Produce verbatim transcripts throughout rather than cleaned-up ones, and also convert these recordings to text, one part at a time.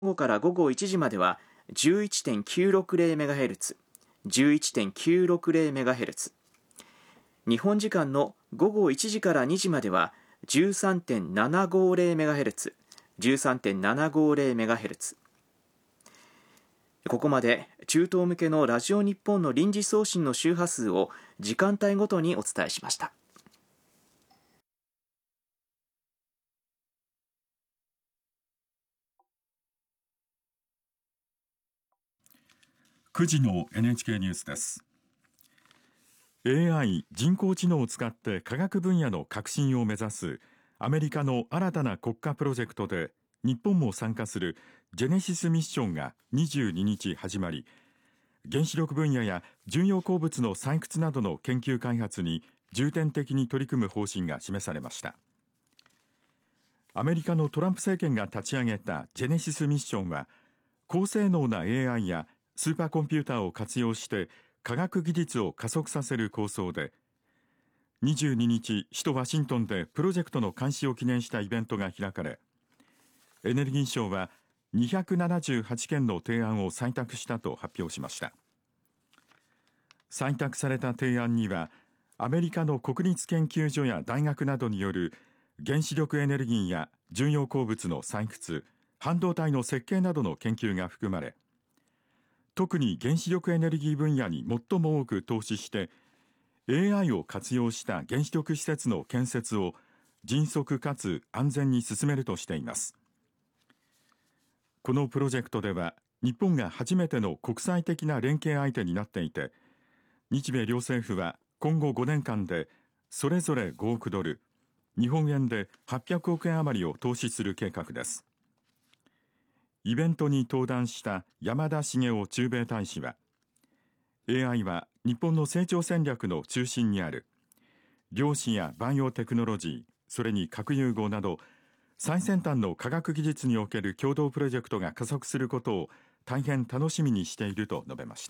午から午後いちじまでは じゅういってんきゅうろくゼロメガヘルツ、じゅういってんきゅうろくゼロメガヘルツ、日本時間の午後いちじからにじまでは じゅうさんてんななごゼロメガヘルツ、じゅうさんてんななごゼロメガヘルツ。ここまで中東向けのラジオ日本の臨時送信の周波数を時間帯ごとにお伝えしました。 くじの エヌエイチケー ニュースです。エーアイ 人工知能を使って科学分野の革新を目指すアメリカの新たな国家プロジェクトで日本も参加するジェネシスミッションがにじゅうににち始まり、原子力分野や重要鉱物の採掘などの研究開発に重点的に取り組む方針が示されました。アメリカのトランプ政権が立ち上げたジェネシスミッションは、高性能な エーアイ やスーパーコンピューターを活用して科学技術を加速させる構想で、にじゅうににち首都ワシントンでプロジェクトの開始を記念したイベントが開かれ、エネルギー省はにひゃくななじゅうはちけんの提案を採択したと発表しました。採択された提案には、アメリカの国立研究所や大学などによる原子力エネルギーや重要鉱物の採掘、半導体の設計などの研究が含まれ、特に原子力エネルギー分野に最も多く投資して エーアイ を活用した原子力施設の建設を迅速かつ安全に進めるとしています。このプロジェクトでは日本が初めての国際的な連携相手になっていて、日米両政府は今後ごねんかんでそれぞれごおくドル、日本円ではっぴゃくおくえん余りを投資する計画です。イベントに登壇した山田茂雄駐米大使は、 エーアイ は日本の成長戦略の中心にある。量子やバイオテクノロジー、それに核融合など最先端の科学技術における共同プロジェクトが加速することを大変楽しみにしていると述べました。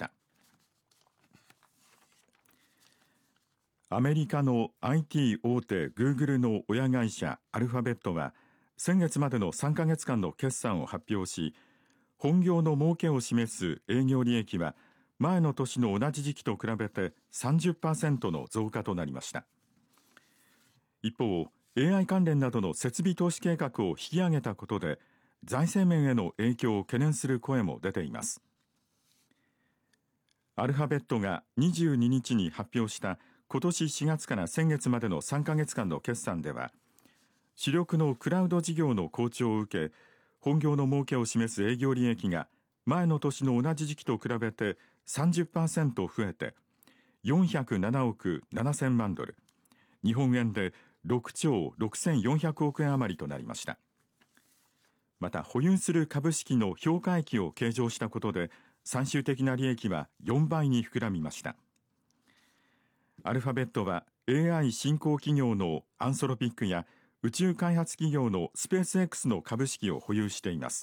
アメリカの アイティー 大手グーグルの親会社アルファベットは先月までのさんかげつかんの決算を発表し、本業の儲けを示す営業利益は前の年の同じ時期と比べて さんじゅっパーセント の増加となりました。一方、エーアイ 関連などの設備投資計画を引き上げたことで財政面への影響を懸念する声も出ています。アルファベットがにじゅうににちに発表した今年しがつから先月までのさんかげつかんの決算では、主力のクラウド事業の好調を受け、本業の儲けを示す営業利益が前の年の同じ時期と比べて さんじゅっパーセント 増えてよんひゃくななおくななせんまんドル、日本円でろくちょうろくせんよんひゃくおくえん余りとなりました。また保有する株式の評価益を計上したことで最終的な利益はよんばいに膨らみました。アルファベットは エーアイ 新興企業のアンソロピックや宇宙開発企業のスペース X の株式を保有しています。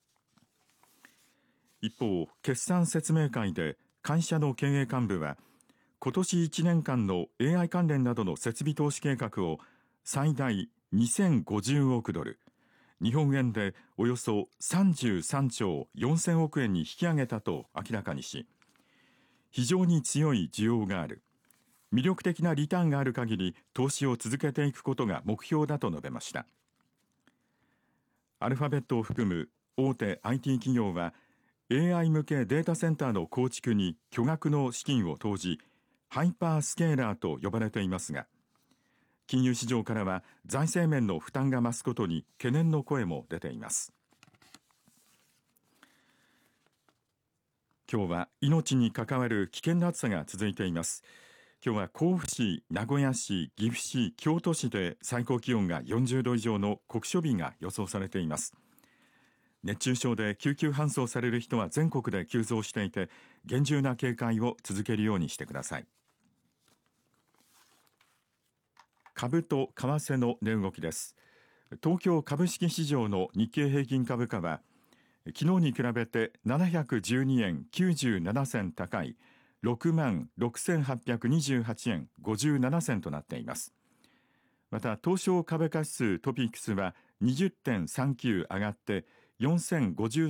一方、決算説明会で会社の経営幹部は、今年いちねんかんの エーアイ 関連などの設備投資計画を最大にせんごじゅうおくドル、日本円でおよそさんじゅうさんちょうよんせんおくえんに引き上げたと明らかにし、非常に強い需要がある、魅力的なリターンがある限り投資を続けていくことが目標だと述べました。アルファベットを含む大手 アイティー 企業は エーアイ 向けデータセンターの構築に巨額の資金を投じ、ハイパースケーラーと呼ばれていますが、金融市場からは財政面の負担が増すことに懸念の声も出ています。今日は命に関わる危険な暑さが続いています。今日は甲府市、名古屋市、岐阜市、京都市で最高気温がよんじゅうど以上の酷暑日が予想されています。熱中症で救急搬送される人は全国で急増していて、厳重な警戒を続けるようにしてください。株と為替の値動きです。東京株式市場の日経平均株価は昨日に比べてななひゃくじゅうにえんきゅうじゅうななせん高いろくまんろくせんはっぴゃくにじゅうはちえんごじゅうななせんとなっています。また東証株価指数トピックスは にじゅってんさんきゅう 上がってよんせんごじゅう